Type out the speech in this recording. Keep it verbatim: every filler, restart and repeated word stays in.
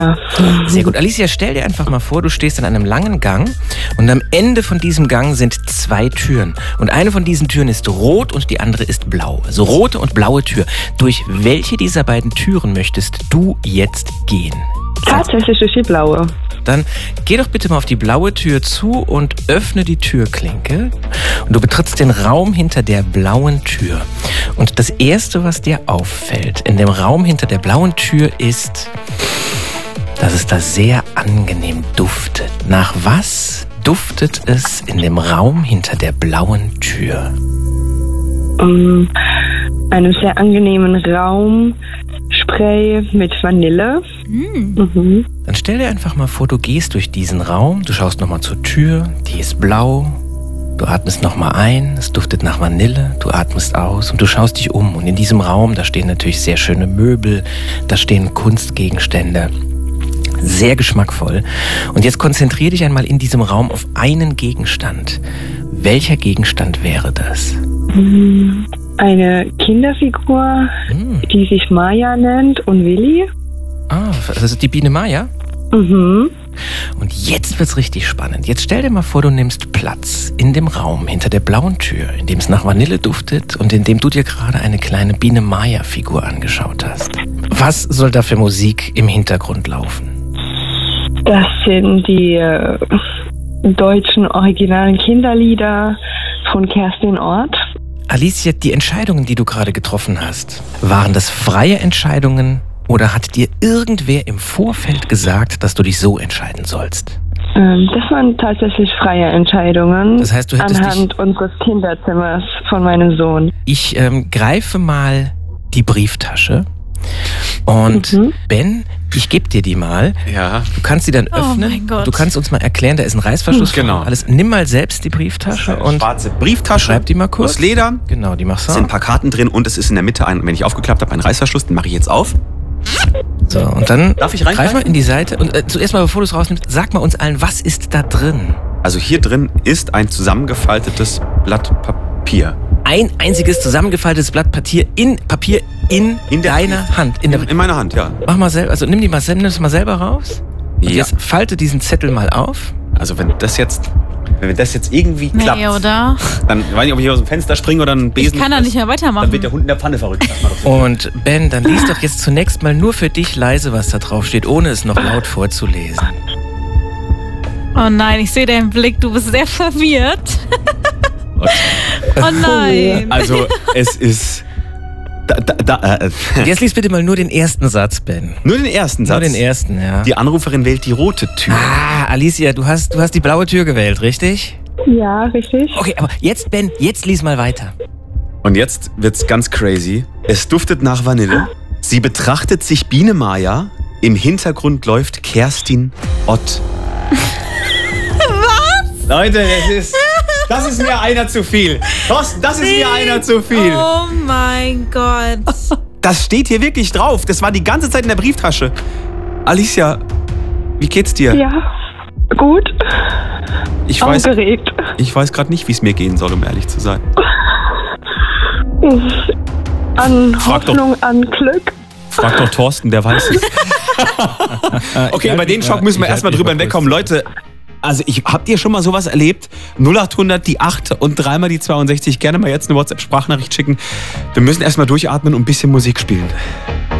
Sehr gut. Alicia, stell dir einfach mal vor, du stehst in einem langen Gang und am Ende von diesem Gang sind zwei Türen. Und eine von diesen Türen ist rot und die andere ist blau. Also rote und blaue Tür. Durch welche dieser beiden Türen möchtest du jetzt gehen? Tatsächlich durch die blaue. Dann geh doch bitte mal auf die blaue Tür zu und öffne die Türklinke. Und du betrittst den Raum hinter der blauen Tür. Und das Erste, was dir auffällt in dem Raum hinter der blauen Tür ist, dass es da sehr angenehm duftet. Nach was duftet es in dem Raum hinter der blauen Tür? Um, einem sehr angenehmen Raumspray mit Vanille. Mm. Mhm. Dann stell dir einfach mal vor, du gehst durch diesen Raum, du schaust nochmal zur Tür, die ist blau, du atmest nochmal ein, es duftet nach Vanille, du atmest aus und du schaust dich um. Und in diesem Raum, da stehen natürlich sehr schöne Möbel, da stehen Kunstgegenstände, sehr geschmackvoll. Und jetzt konzentrier dich einmal in diesem Raum auf einen Gegenstand. Welcher Gegenstand wäre das? Eine Kinderfigur, Hm. die sich Maya nennt und Willi. Ah, das ist die Biene Maya? Mhm. Und jetzt wird's richtig spannend. Jetzt stell dir mal vor, du nimmst Platz in dem Raum hinter der blauen Tür, in dem es nach Vanille duftet und in dem du dir gerade eine kleine Biene Maya-Figur angeschaut hast. Was soll da für Musik im Hintergrund laufen? Das sind die äh, deutschen originalen Kinderlieder von Kerstin Ott. Alicia, die Entscheidungen, die du gerade getroffen hast, waren das freie Entscheidungen oder hat dir irgendwer im Vorfeld gesagt, dass du dich so entscheiden sollst? Ähm, das waren tatsächlich freie Entscheidungen. Das heißt, du hättest anhand dich... unseres Kinderzimmers von meinem Sohn. Ich ähm, greife mal die Brieftasche und Mhm. Ben, ich gebe dir die mal. Ja. Du kannst sie dann Oh öffnen. mein Gott. Du kannst uns mal erklären, da ist ein Reißverschluss. Genau. drin. Alles. Nimm mal selbst die Brieftasche und schwarze Brieftasche. schreib die mal kurz. Aus Leder. Genau, die machst Es du. sind ein paar Karten drin und es ist in der Mitte ein, wenn ich aufgeklappt habe, ein Reißverschluss, den mache ich jetzt auf. So, und dann Darf ich greif reingreifen? mal in die Seite. Und äh, zuerst mal, bevor du es rausnimmst, sag mal uns allen, was ist da drin? Also hier drin ist ein zusammengefaltetes Blatt Papier. Ein einziges zusammengefaltetes Blatt Papier in Papier in, In der deiner Brief- Hand. In der, In, in meiner Hand, ja. mach mal selber, also nimm die mal, nimm das mal selber raus. Und Ja. jetzt falte diesen Zettel mal auf. Also wenn das jetzt, wenn das jetzt irgendwie klappt, Nee, oder? dann weiß ich, ob ich hier aus dem Fenster springe oder einen Besen. Ich kann da nicht mehr weitermachen. Dann wird der Hund in der Pfanne verrückt. Das macht doch Sinn. Und Ben, dann lies doch jetzt zunächst mal nur für dich leise, was da drauf steht, ohne es noch laut vorzulesen. Oh nein, ich sehe deinen Blick, du bist sehr verwirrt. Oh nein. Also es ist da, da, da, äh, Und jetzt lies bitte mal nur den ersten Satz, Ben. nur den ersten Nur Satz. den ersten, ja. Die Anruferin wählt die rote Tür. Ah, Alicia, du hast, du hast die blaue Tür gewählt, richtig? Ja, richtig. Okay, aber jetzt, Ben, jetzt lies mal weiter. Und jetzt wird's ganz crazy. Es duftet nach Vanille. Sie betrachtet sich Biene Maya. Im Hintergrund läuft Kerstin Ott. Was? Leute, das ist, das ist mir einer zu viel. Thorsten, das ist mir einer zu viel. Oh mein Gott. Das steht hier wirklich drauf. Das war die ganze Zeit in der Brieftasche. Alicia, wie geht's dir? Ja, gut. Ich weiß, Aufgeregt. ich weiß gerade nicht, wie es mir gehen soll, um ehrlich zu sein. An Frag doch- Hoffnung, an Glück. Frag doch Thorsten, der weiß es. Okay, über den Schock müssen wir erstmal drüber hinwegkommen. Leute, also ich, habt ihr schon mal sowas erlebt? null acht hundert, die acht und dreimal die zweiundsechzig. Gerne mal jetzt eine WhatsApp-Sprachnachricht schicken. Wir müssen erstmal durchatmen und ein bisschen Musik spielen.